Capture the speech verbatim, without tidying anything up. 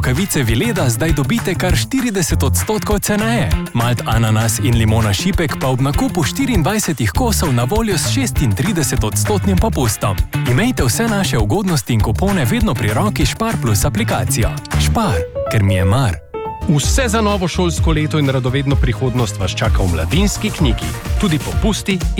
rokavice Vileda zdaj dobite kar štirideset odstotkov ceneje. Malt ananas in limona šipek pa ob nakupu štiriindvajsetih kosov na voljo s šestintrideset odstotnim popustom. Imejte vse naše ugodnosti in kupone vedno pri roki s Spar plus aplikacijo. Spar, ker mi je mar. Vse za novo šolsko leto in radovedno prihodnost vas čaka v Mladinski knjigi. Tudi popusti